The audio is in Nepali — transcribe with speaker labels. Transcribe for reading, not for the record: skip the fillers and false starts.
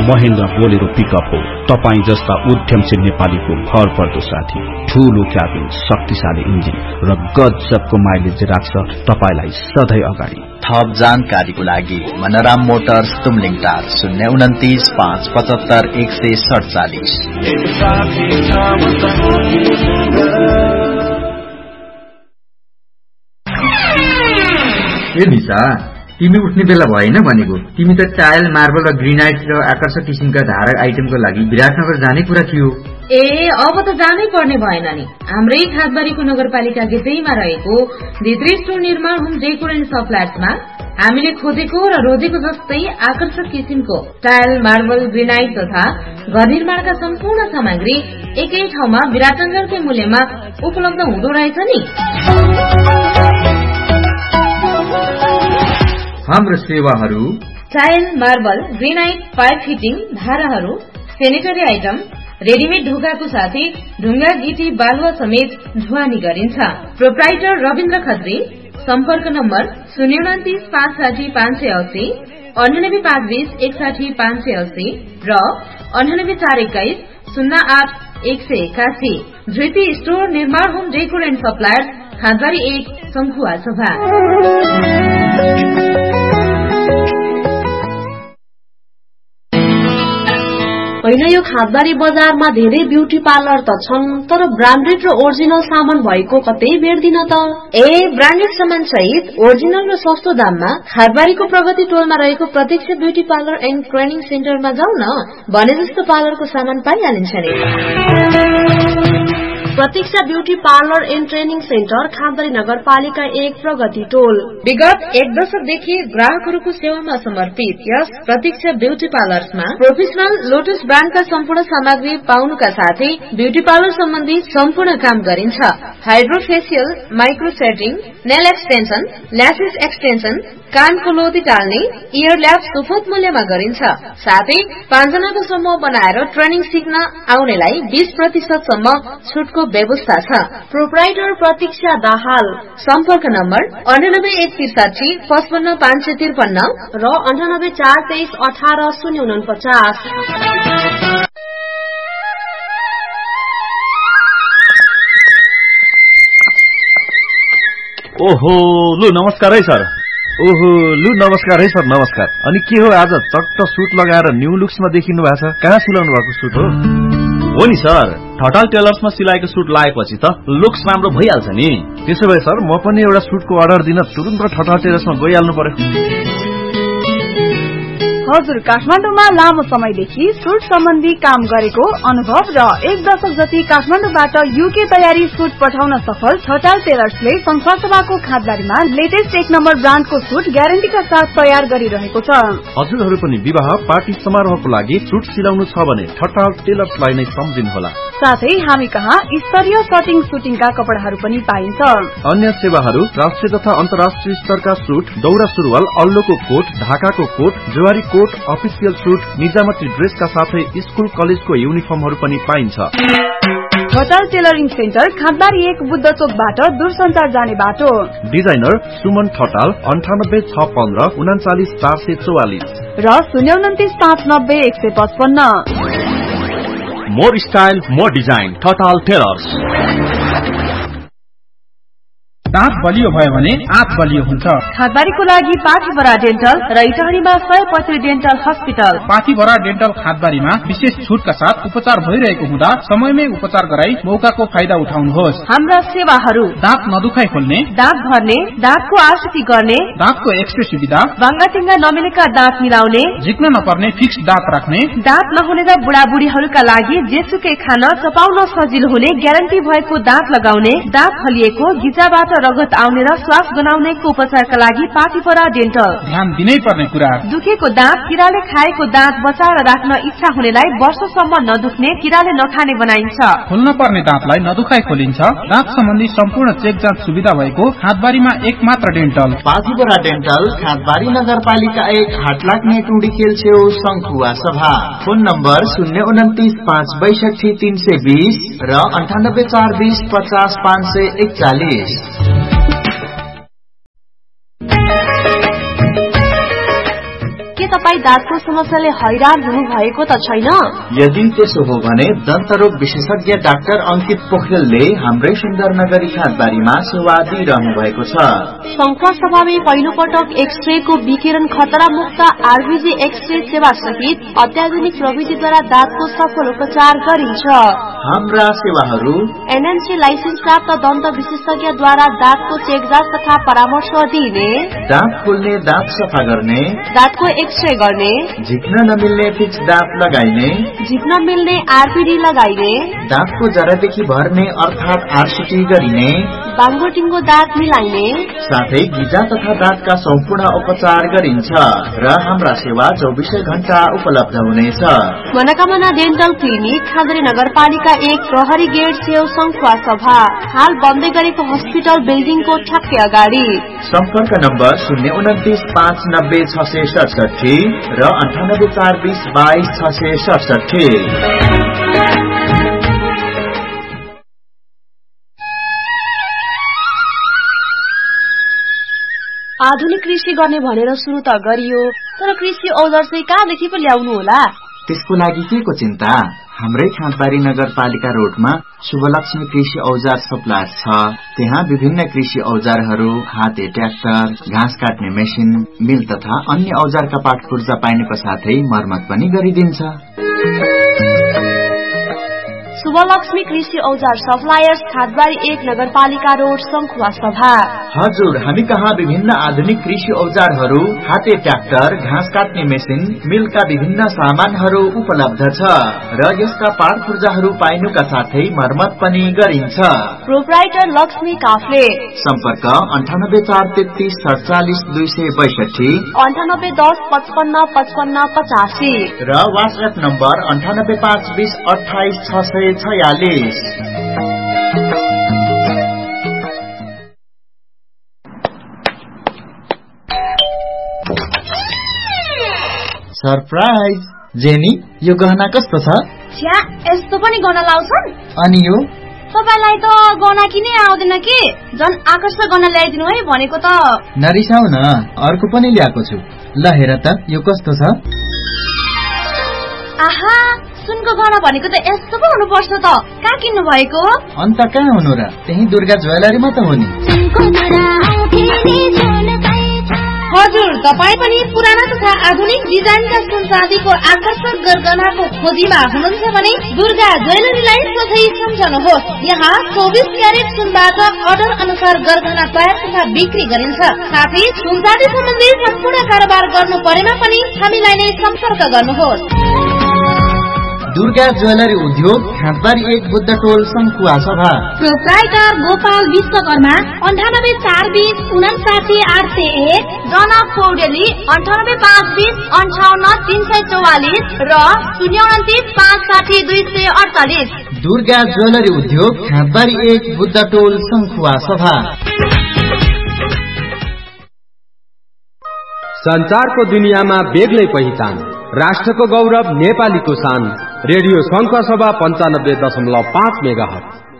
Speaker 1: महेन्द्र बोलेरो पिकअप हो तपाई जस्ता उद्यमशील नेपालीको भर पर्दो साथी। ठूलो क्याबिन, शक्तिशाली इन्जिन र गजबको माइलेज राख्छ तपाईलाई सधैँ अगाडि।
Speaker 2: थप जानकारीको लागि मनराम मोटर्स तुमलिङ टार 029 575 147।
Speaker 3: ए निशा, तिमी उठ्ने बेला भएन भनेको। तिमी त टाइल, मार्बल र ग्रेनाइट र आकर्षक किसिमका धारक आइटमको लागि विराटनगर जाने कुरा थियो।
Speaker 4: ए अब त जानै पर्ने भएन नि। हाम्रै खादबारीको नगरपालिका गेटैमा रहेको भित्री स्टोर निर्माण होम डेकोर एन्ड सप्लायर्समा हामीले खोजेको र रोजेको जस्तै आकर्षक किसिमको टाइल, मार्बल, ग्रेनाइट तथा घर निर्माणका सम्पूर्ण सामग्री एकै ठाउँमा विराटनगरकै मूल्यमा उपलब्ध हुँदो रहेछ नि।
Speaker 3: हाम्रो सेवाहरू
Speaker 4: tile, marble, granite, pipe fitting, धाराहरू, सेनिटरी आइटम, रेडिमेड ढोकाको साथै ढुङ्गा, गिटी, बालुवा समेत ढुवानी गरिन्छ। प्रोप्राइटर रविन्द्र खत्री। सम्पर्क नम्बर 029 560 580, 98 520 61 580 र 98 421 08 181। धृति स्टोर निर्माण होम डेकोर एन्ड सप्लायर्स, खादबारी 1, संखुवा सभा।
Speaker 5: होइन, यो खादबारी बजारमा धेरै ब्युटी पार्लर त छन्, तर ब्रान्डेड र ओरिजिनल सामान भएको कतै भेट्दिन त।
Speaker 4: ए ब्रान्डेड सामान सहित ओरिजिनल र सस्तो दाममा खादबारीको प्रगति टोलमा रहेको प्रत्यक्ष ब्युटी पार्लर एन्ड ट्रेनिङ सेन्टरमा जाउँ न। भने जस्तो पार्लरको सामान पाइहालिन्छ नि।
Speaker 5: प्रतीक्षा beauty parlour and training centre, खादबारी नगरपालिका 1, प्रगति टोल।
Speaker 4: विगत 1 दशकदेखि ग्राहकहरूको सेवामा समर्पित यस प्रतीक्षा ब्यूटी पार्लर्समा प्रोफेसनल लोटस ब्रान्डका सम्पूर्ण सामग्री पाउनुका साथै ब्यूटी पार्लर सम्बन्धी सम्पूर्ण काम गरिन्छ। Hydrofacial, micro setting, nail extension, lashes extension, कानको लोती टाल्ने, इयर ल्याब सुपथ मूल्यमा गरिन्छ। साथै 5 जनाको समूह बनाएर ट्रेनिङ सिक्न आउनेलाई 20% सम्म छुटको व्यवस्था छ।
Speaker 5: प्रोप्राइटर प्रतीक्षा दाहाल।
Speaker 4: सम्पर्क नम्बर 98 163 55 553
Speaker 5: र 98 423 18 049।
Speaker 6: ओहो लु नमस्कार है सर। ओहो लु नमस्कार है सर, नमस्कार। अनि के हो आज चट्ट सुट लगाएर न्यू लुक्समा देखिनु भएको छ? कहाँ सिलाउनु भएको सुट हो?
Speaker 7: हो नि सर, ठटाल टेलर्समा सिलाएको सुट लगाएपछि त लुक्स राम्रो भइहाल्छ नि।
Speaker 6: त्यसो भए सर, म पनि एउटा सुटको अर्डर दिन तुरुन्त ठटाल टेलर्समा गइहाल्नु पर्यो।
Speaker 8: हजुर, काठमाडौँमा लामो समयदेखि सुट सम्बन्धी काम गरेको अनुभव र 1 दशक जति काठमाडौँबाट युके तयारी सुट पठाउन सफल ठटाल टेलर्सले संसारसभाको खादबारीमा लेटेस्ट 1 नम्बर ब्रान्डको सुट ग्यारेन्टीका साथ तयार गरिरहेको छ।
Speaker 6: हजुरहरू पनि विवाह पार्टी समारोहको लागि सुट सिलाउनु छ भने ठटाल टेलर्सलाई नै सम्झिनुहोला।
Speaker 8: साथै हामी कहाँ स्तरीय कटिङ सुटिङका कपडाहरू पनि पाइन्छ।
Speaker 6: अन्य सेवाहरू राष्ट्रिय तथा अन्तर्राष्ट्रिय स्तरका सुट, दौरा सुरुवाल, अल्लोको कोट, ढाकाको कोट, जवारी कोट, अफिसियल सुट, निजामती ड्रेसका साथै स्कुल कलेजको युनिफर्महरू पनि पाइन्छ।
Speaker 8: ठटाल टेलरिङ सेन्टर, खादबारी 1, बुद्ध चोकबाट दूरसञ्चार जाने बाटो।
Speaker 6: डिजाइनर सुमन ठटाल 98 615 39 444
Speaker 8: र 029 590 155।
Speaker 7: More style more design, Thatal tailors.
Speaker 9: दाँत बलियो भयो भने आँत बलियो हुन्छ।
Speaker 8: खादबारीको लागि पाठीबरा डेन्टल र इटहरीमा 100% डेन्टल हस्पिटल।
Speaker 9: पाठीबरा डेन्टल खादबारीमा विशेष छुटका साथ उपचार भइरहेको हुँदा समयमै उपचार गराई मौकाको फाइदा उठाउनुहोस्।
Speaker 8: हाम्रा सेवाहरू:
Speaker 9: दाँत नदुखाइ खोल्ने,
Speaker 8: दाँत भर्ने, दाँतको आरसीटी गर्ने,
Speaker 9: दाँतको एक्सरे सुविधा,
Speaker 8: बाङ्गाटिङ्गा नमिलेका दाँत मिलाउने,
Speaker 9: झिक्न नपर्ने फिक्स दाँत राख्ने,
Speaker 8: दाँत नहुने र बुढाबुढीहरूका लागि जेसुकै खान चपाउन सजिलो हुने ग्यारेन्टी भएको दाँत लगाउने, दाँत फलिएको, गिजाबाट रगत आउने र श्वास गनाउनेको उपचारका लागि पाठीपरा डेन्टल।
Speaker 9: ध्यान दिनै पर्ने कुरा:
Speaker 8: दुखेको दाँत, किराले खाएको दाँत बचाएर राख्न इच्छा हुनेलाई वर्षसम्म नदुख्ने, किराले नखाने बनाइन्छ।
Speaker 9: खोल्न पर्ने दाँतलाई नदुखाइ खोलिन्छ। दाँत सम्बन्धी सम्पूर्ण चेक जाँच सुविधा भएको खादबारीमा एकमात्र डेन्टल।
Speaker 2: पाठीपरा डेन्टल, खादबारी नगरपालिका 1, हाटलाग्ने टुडी खेल छेउ, संखुवा सभा। फोन नम्बर 029 562 320 र 98 420 50 541।
Speaker 5: के तपाईँ तपाईँ दाँतको समस्याले हैरान हुनु भएको त छैन?
Speaker 2: यदि त्यसो हो भने दन्तरोग विशेषज्ञ डाक्टर अंकित पोखरेलले हाम्रै सुन्दरनगरी खादबारीमा सेवा दिइरहनु भएको छ।
Speaker 5: संखुवा सभामै पहिलो पटक एक्सरे को विकिरण खतरा मुक्त आरबीजी एक्सरे सेवा सहित अत्याधुनिक प्रविधिद्वारा दाँतको सफल उपचार गरिन्छ।
Speaker 2: हाम्रा सेवाहरू
Speaker 5: एनएमसी लाइसेन्स प्राप्त दन्त विशेषज्ञद्वारा दाँतको चेकजाँच तथा परामर्श दिइने,
Speaker 2: दाँत खोल्ने, दाँत सफा गर्ने,
Speaker 5: दाँतको एक्सरे गर्ने,
Speaker 2: झिक्न नमिल्ने फिक्स दाँत लगाइने,
Speaker 5: झिक्न मिल्ने आरपीडी लगाइने,
Speaker 2: दाँतको जरादेखि भर्ने अर्थात आरसीटी गरिने,
Speaker 5: बाङ्गोटिङ्गो दाँत मिलाइने,
Speaker 2: साथै गिजा तथा दाँतका सम्पूर्ण उपचार गरिन्छ र हाम्रा सेवा 24 घण्टा उपलब्ध हुनेछ।
Speaker 5: मनोकामना डेन्टल क्लिनिक, खादरी नगरपालिका 1, प्रहरी गेट छेउ, संखुवा सभा। हाल बन्दै गरेको हस्पिटल बिल्डिङको ठ्याक्कै अगाडि।
Speaker 2: सम्पर्क नम्बर 029 590 667 र 98 420 22 667।
Speaker 5: आधुनिक कृषि गर्ने भनेर सुरु त गरियो, तर कृषि औजार चाहिँ कहाँदेखि पो ल्याउनु होला?
Speaker 2: त्यसको लागि के को चिन्ता? हाम्रै खादबारी नगरपालिका रोडमा शुभलक्ष्मी कृषि औजार सप्लायर छ। त्यहाँ विभिन्न कृषि औजारहरू, हाते ट्र्याक्टर, घाँस काट्ने मेसिन, मिल तथा अन्य औजारका पार्ट पुर्जा पाइनुको साथै मर्मत पनि गरिदिन्छ।
Speaker 5: शुभलक्ष्मी कृषि औजार सप्लायर्स, खादबारी 1, नगरपालिका रोड, संखुवा सभा।
Speaker 2: हजुर, हामी कहाँ विभिन्न आधुनिक कृषि औजारहरू, हाते ट्र्याक्टर, घाँस काट्ने मेसिन, मिलका विभिन्न सामानहरू उपलब्ध छ र यसका पार्ट पुर्जाहरू पाइनुका साथै मर्मत पनि गरिन्छ।
Speaker 5: प्रोप्राइटर लक्ष्मी काफ्ले।
Speaker 2: सम्पर्क 98 433 47 262,
Speaker 5: 98 10 55 55 85
Speaker 2: र वाट्सएप नम्बर 98 520 28 646। सरप्राइज! जेनी, यो गहना कस्तो छ?
Speaker 8: छ्या, यस्तो पनि गहना लाउँछन्?
Speaker 2: अनि यो?
Speaker 8: तपाईलाई त गहना किनै आउँदैन के? झन् आकर्षक गहना ल्याइदिनु है भनेको त।
Speaker 2: नरिसाउ न, अर्को पनि ल्याएको छु। ल हेर त, यो कस्तो छ?
Speaker 8: आहा, सुनको गहना भनेको त यस्तो पो हुनुपर्छ त। कहाँ किन्नु भएको?
Speaker 2: अन्त कहाँ हुनु र? त्यही दुर्गा ज्वेलरीमा त हो नि।
Speaker 4: हजुर, तपाईँ पनि पुराना तथा आधुनिक डिजाइनका सुन चाँदीको आकर्षक गरगहनाको खोजीमा हुनुहुन्छ भने दुर्गा ज्वेलरीलाई सधैँ सम्झनुहोस्। यहाँ 24 क्यारेट सुनबाट अर्डर अनुसार गरगहना तयार तथा बिक्री गरिन्छ। साथै सुन चाँदी सम्बन्धी सम्पूर्ण कारोबार गर्नु परेमा पनि हामीलाई नै सम्पर्क गर्नुहोस्।
Speaker 2: दुर्गा ज्वेलरी उद्योग, खादबारी 1, बुद्ध टोल, संखुवा सभा।
Speaker 8: प्रोप्राइटर गोपाल विश्वकर्मा, 98 420 59 801, जनक पौडेली, 98 520 58 344 र 029 560 248।
Speaker 2: दुर्गा ज्वेलरी उद्योग, खादबारी 1, बुद्ध टोल, संखुवा सभा।
Speaker 10: संचारको दुनियाँमा बेग्लै पहिचान, राष्ट्रको गौरव, नेपालीको शान। रेडियो संखुवा सभा 95.5 मेगाहर्ज।